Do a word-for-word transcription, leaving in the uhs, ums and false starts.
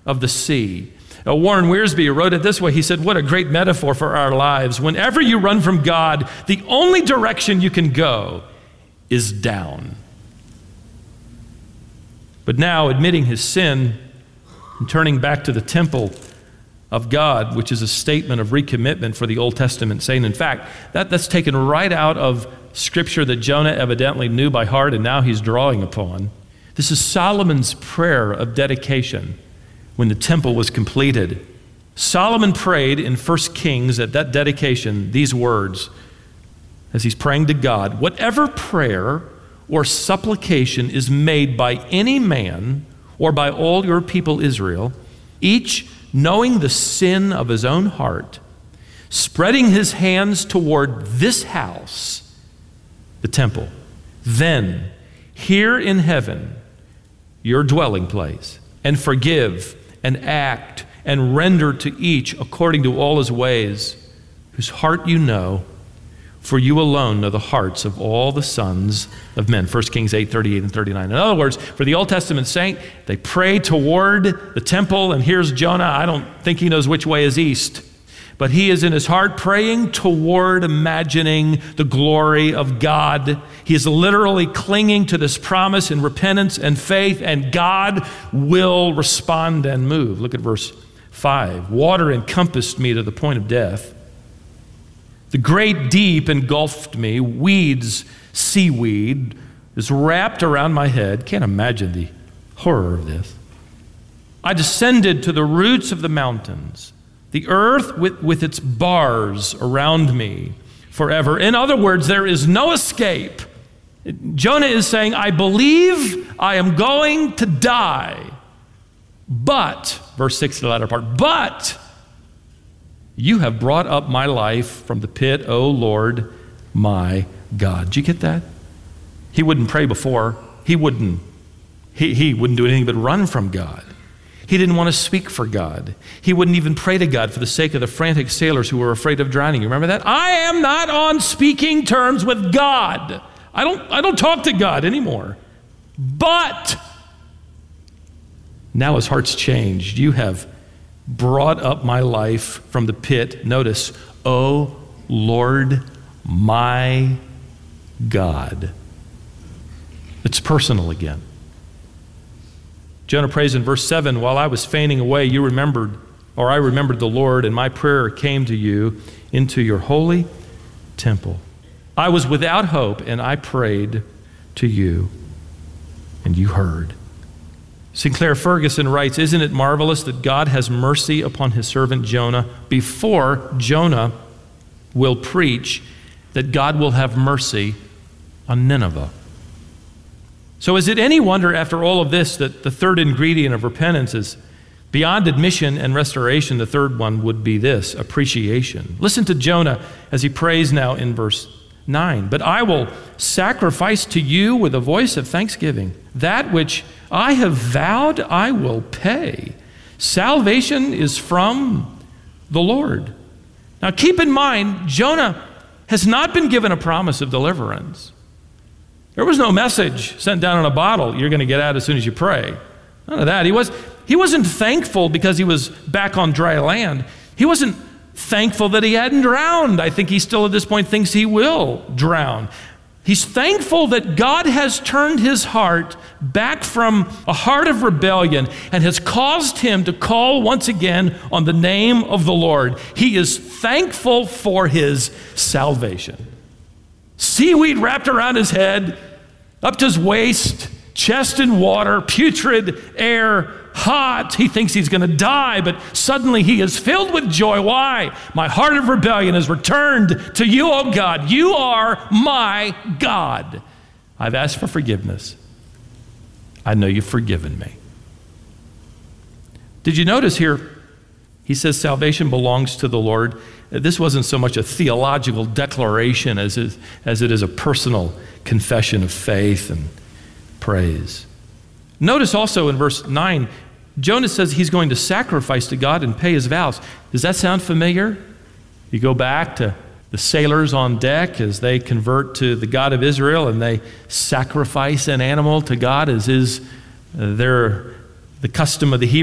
of the sea. Uh, Warren Wiersbe wrote it this way. He said, what a great metaphor for our lives. Whenever you run from God, the only direction you can go is down. But now, admitting his sin and turning back to the temple of God, which is a statement of recommitment for the Old Testament saint. In fact, that, that's taken right out of Scripture that Jonah evidently knew by heart and now he's drawing upon. This is Solomon's prayer of dedication when the temple was completed. Solomon prayed in First Kings at that dedication these words as he's praying to God, whatever prayer or supplication is made by any man or by all your people Israel, each knowing the sin of his own heart, spreading his hands toward this house, the temple, then here in heaven, your dwelling place, and forgive and act and render to each according to all his ways, whose heart you know, for you alone know the hearts of all the sons of men. First Kings eight, thirty-eight and thirty-nine. In other words, for the Old Testament saint, they pray toward the temple, and here's Jonah. I don't think he knows which way is east, but he is in his heart praying toward imagining the glory of God. He is literally clinging to this promise in repentance and faith, and God will respond and move. Look at verse five. Water encompassed me to the point of death. The great deep engulfed me. Weeds, seaweed, is wrapped around my head. Can't imagine the horror of this. I descended to the roots of the mountains. The earth with, with its bars around me forever. In other words, there is no escape. Jonah is saying, I believe I am going to die. But, verse six, the latter part, but you have brought up my life from the pit, O Lord, my God. Did you get that? He wouldn't pray before. He wouldn't, he, he wouldn't do anything but run from God. He didn't want to speak for God. He wouldn't even pray to God for the sake of the frantic sailors who were afraid of drowning. You remember that? I am not on speaking terms with God. I don't, I don't talk to God anymore. But now his heart's changed. You have brought up my life from the pit. Notice, O Lord, my God. It's personal again. Jonah prays in verse seven, while I was fainting away, you remembered, or I remembered the Lord, and my prayer came to you into your holy temple. I was without hope, and I prayed to you, and you heard. Sinclair Ferguson writes, isn't it marvelous that God has mercy upon his servant Jonah before Jonah will preach that God will have mercy on Nineveh? So is it any wonder after all of this that the third ingredient of repentance is beyond admission and restoration? The third one would be this, appreciation. Listen to Jonah as he prays now in verse nine. But I will sacrifice to you with a voice of thanksgiving. That which I have vowed I will pay. Salvation is from the Lord. Now keep in mind, Jonah has not been given a promise of deliverance. There was no message sent down in a bottle, you're going to get out as soon as you pray. None of that. He, was, he wasn't thankful because he was back on dry land. He wasn't thankful that he hadn't drowned. I think he still at this point thinks he will drown. He's thankful that God has turned his heart back from a heart of rebellion and has caused him to call once again on the name of the Lord. He is thankful for his salvation. Seaweed wrapped around his head, up to his waist, chest in water, putrid air, hot. He thinks he's going to die, but suddenly he is filled with joy. Why? My heart of rebellion has returned to you, O God. You are my God. I've asked for forgiveness. I know you've forgiven me. Did you notice here, he says salvation belongs to the Lord. This wasn't so much a theological declaration as it, as it is a personal confession of faith and praise. Notice also in verse nine, Jonah says he's going to sacrifice to God and pay his vows. Does that sound familiar? You go back to the sailors on deck as they convert to the God of Israel and they sacrifice an animal to God as is uh, their, the custom of the Hebrews.